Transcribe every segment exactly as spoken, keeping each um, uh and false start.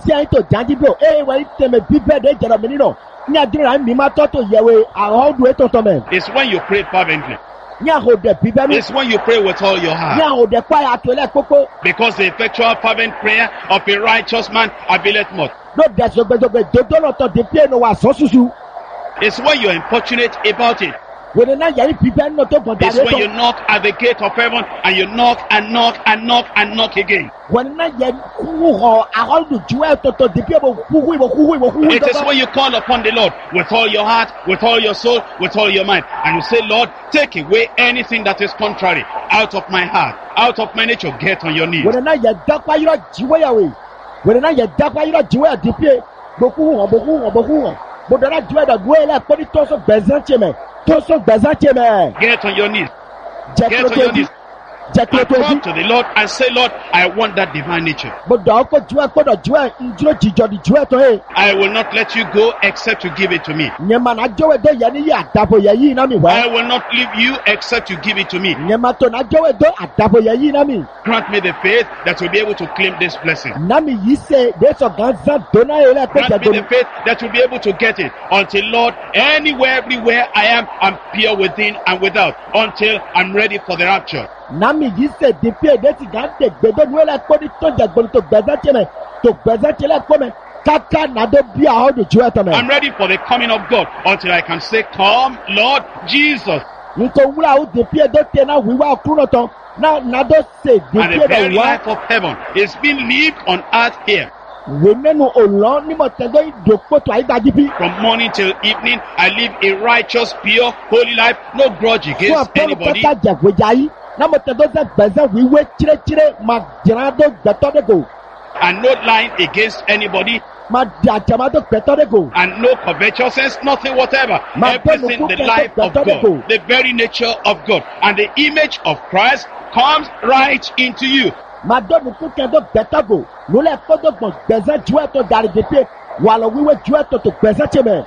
si ayin to janji bro e wa iteme bibe de jero mi nino ni adira mi ma to to yewe àwọn du eto to me It's when you pray fervently. ni aho de bibe mi It's when you pray with all your ni heart. aho de pa ya to le popo Because the effectual fervent prayer of a righteous man availeth much. no de so gbe gbe dodo lo to de pie no wa so susu It's when you're importunate about it. we na ya bibe no to gan It's dare when you to knock at the gate of heaven and you knock and knock and knock and knock again. we na ya ku ho àwọn du juwe to to de pie bo ku hu bo ku hu bo ku hu It is when you call upon the Lord with all your heart, with all your soul, with all your mind. And you say, Lord, take away anything that is contrary out of my heart, out of my nature. Get on your knees. we na ya da kwa yiro jiwe ya we we na ya da kwa yiro jiwe de pie bo ku hu bo ku hu bo ku hu bo dara jiwe da duwe la ko ni to so gbezan cheme to so gbezan cheme Get on your knees. je Get ko on your to knees. je ko And to talk to the Lord and say, Lord, I want that divine nature. bo da ko juwe ko do juwe njiro jijo di juwe to e I will not let you go except you give it to me. nyema na jowe do ye ni ya dabo ye yi na mi wa I will not leave you except you give it to me. nyema to na jowe do adabo ye yi na mi Grant me the faith that will be able to claim this blessing. na mi yi se de so ganzan do na ele ko je Grant do me the faith that will be able to get it. Until, Lord, anywhere, everywhere I am, I'm pure within and without. Until I'm ready for the rapture. na mi yi se de pie de ti gan de gbedo nu ele ko ni to je gbo to gbezan cheme to gbezan chele ko me kaka na do bi a ho do juwe to me I'm ready for the coming of God. Until I can say, come, Lord Jesus. nko wura o de pie do te na wiwa okuro to na na do se de And the pie very do wa life of heaven is being lived on earth here. we nenu olon ni mo te do idoko to ai daji bi From morning till evening, I live a righteous, pure, holy life. No grudge fún against ọpọlọ anybody. kọta jẹgbẹjà yìí na mo te do se gbezan wiwe chire-chire ma jira do gbeto de go And no lying against anybody. ma di ajama do gbeto de go And no covetousness, nothing whatever. Ma Everything, the bẹ́ẹ̀ ni life kó of kẹ́kẹ́ God, the very nature of God, and the image of Christ comes right into you. ma do nuku kẹ do gbeto go nulẹ kodo gbọn gbẹzan juwe to dari de pe wàlọ wiwe juwe to to gbẹzan cheme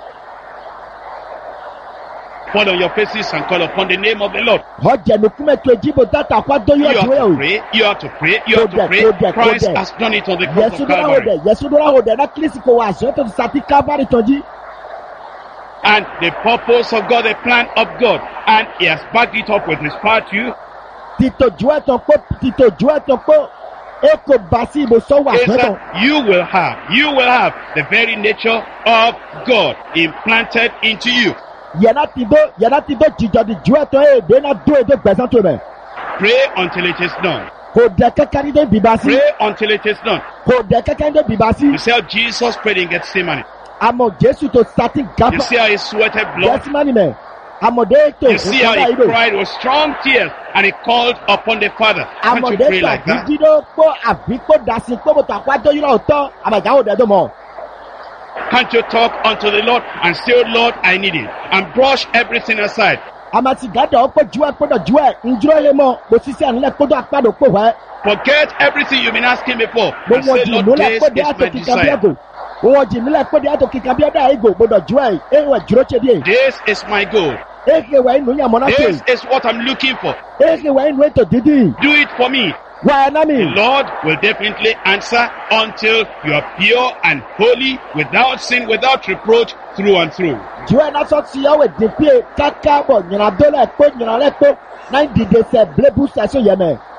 Fall on your faces and call upon the name of the Lord. ọjẹ nuku mẹ to ejibo data kwa do You yọ have juwe to o pray, you have to pray, you have to Kodẹ, pray. kodẹ, Christ kodẹ. has done it on the cross yẹsu of dora ho Calvary. dẹ yẹsu dora ho dẹ na kilisi ko wa aṣọ to ti sati calvary tọjí And the purpose of God, the plan of God, and He has backed it up with His power to you. tito juwe to ko tito juwe to ko eko basi ibo sọ wa Is fẹ tán. that you will have, you will have the very nature of God implanted into you. yẹna ti do yẹna ti do jijọ di ju ẹtọ ye de na do edo gbẹsan to mẹ Pray until it is done. kò dẹ kẹkẹ ní de bìbá sí Pray until it is done. kò dẹ kẹkẹ ní de bìbá sí You see how Jesus prayed in Gethsemane. àmọ jésù tó sati You gàfà see how he sweated blood. gẹsímánì mẹ àmọdé tó You see how nkọdà he yìí lò cried with strong tears and he called upon the Father. Can't you àmọdé pray tó like that? àbídídó kó àbíkó dasi kó bòtò àkwájọ yìí lọ tọ àmàjáwò dẹdọ mọ Can't you talk unto the Lord and say, oh Lord, I need it, and brush everything aside? àmàtì gàdọ ọkọ ju ẹ kódọ ju ẹ njúrọ yẹ mọ bó sísẹ ànilẹ kódọ àpàdé òpó wẹ Forget everything you've been asking before bó and wọn say, jì Lord, nílẹ this kódé is àtò my kíkà bí desire. ẹgò wọn jì nílẹ kódé àtò kíkà bí ẹdá ẹgò gbọdọ ju ẹ ẹwẹ jùrọ ṣe díẹ This is my goal. eke wẹ inú yàn mọ́nà This ṣe is what I'm looking for. eke wẹ inú ètò dídì Do it for me. wà ẹ náà mi. The Lord will definitely answer until you are pure and holy, without sin, without reproach, through and through. ju ẹ náà sọ ti yàwó dèpé káká bọ̀ nyìnà dọ́là ẹ̀kọ́ nyìnà lẹ́kọ́ náà dìde sẹ̀ bílẹ̀bù sẹ̀ so yẹ mẹ́.